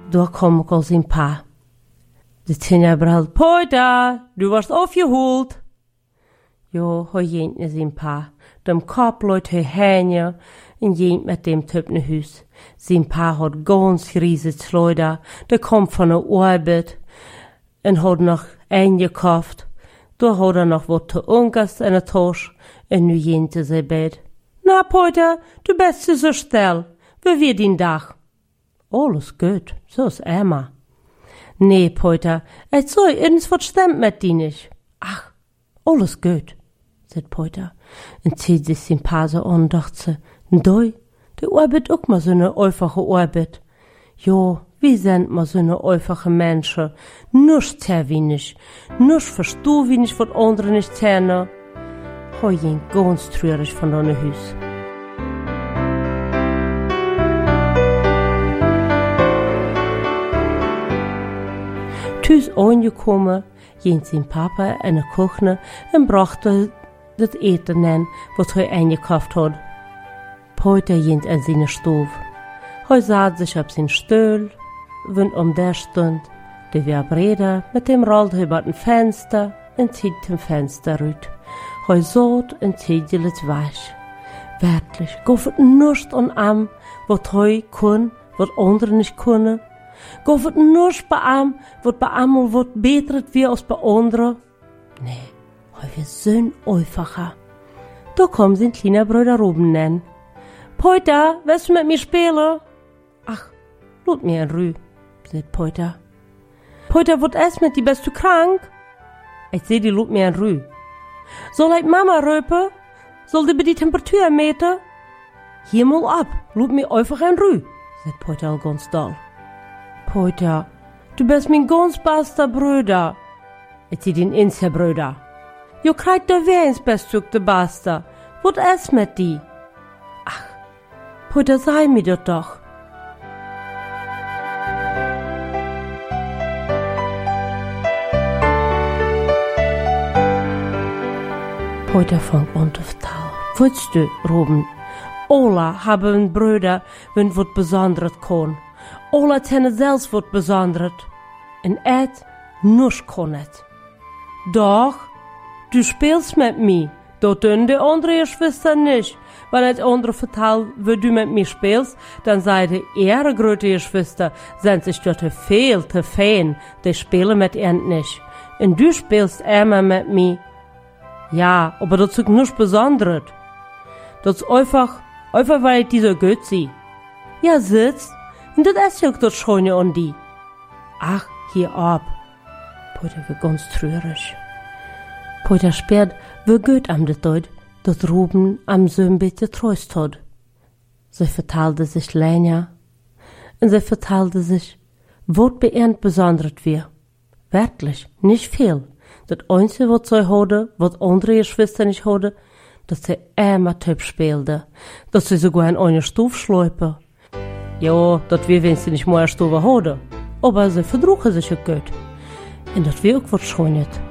Da kom ik al zijn pa. De Tinja bralt, Poita, du warst aufgeholt. Jo, hij jent naar zijn pa. Dem kop luid hij heenje en jent met dem Typ naar huis. Zijn pa had ganz riesig Schleuder, der komt van de arbeid en had nog eingekauft. Da had nog wat te ungast in de tas en nu jent hij bed. Na, Poita, du bist so still. Wie wird dein Dach? Alles gut, so ist Emma. Nee, Poita, ich soll irgendwas wat stimmt mit dir nicht. Ach, alles gut, sagt Poita und zieht sich sein Pa so an und dacht sie, die arbeit auch mal so eine einfache Arbeit. Jo, wir sind mal so eine einfache Menschen. Nichts sehr wenig, nichts versteh wenig, was andere nicht kennen. Hoi ihn ganz traurig von deinem Haus. Thuis angekommen, ging sein Papa in der Küche und brachte das Eten in, was er eingekauft hat. Poita ging in seine Stube. Er saß sich auf seinen Stuhl, wenn der stund, der war breder, mit dem rollt er über den Fenster und zieht dem Fenster raus. Er saht und zieht es weich. Wirklich, gofet nichts an was er kann, was andere nicht können. Gofet nichts bei ihm, was bei einem wat beter wie als bei anderen. Nee, er wird so einfacher. Da kommt sein kleiner Bruder Ruben nen. Poita, willst du mit mir spielen? Ach, lass mir in Ruhe, sagt Poita. Poita, was ist mit dir? Bist du krank? Ich seh die, lass mir in Ruhe. Soll ich Mama rüpen? Soll die bei die Temperatur meten? Hier mal ab, lass mir einfach in Ruhe, sagt Poita ganz doll. Poita, du bist mein ganz bester Bruder. Ich seh den Inser Bruder. Jo kriegt der Wens bist du der Bester. Was ist mit dir? Ach, Poita, sei mir das doch. Poita fängt an zu vertellen. Willst du, Ruben? Alle haben Brüder, wenn was Besonderes kann. Alle kennen selbst was Besonderes. Und nichts kann es. Doch, du spielst mit mir. Das tun die andere Geschwister nicht. Wenn ich andere vertelle, wie du mit mir spielst, dann sagen ihre große Geschwister, sind sich dort viel zu fein, die spielen mit ihnen nicht. Und du spielst immer mit mir. Ja, aber das ist nichts Besonderes. Das ist einfach weil ich die so gut sehe. Ja, sitzt, und das ist ja auch das Schöne an die. Ach, hier ab. Poita wird ganz traurig. Poita spürt, wie gut am das tut, dass Ruben am so ein bisschen Trost hat. Sie verteilte sich länger, und sie verteilte sich, was bei ihnen Besonderes wir. Wirklich, nicht viel. Das Einzige, was sie hatte, was andere Geschwister nicht hatten, dass sie immer Typ spielte, dass sie sogar in eine Stufe schleipen. Ja, das wir wenn sie nicht mehr eine Stufe hatten, aber sie verdruchen sich auch gut. Und das wir auch was Schönes.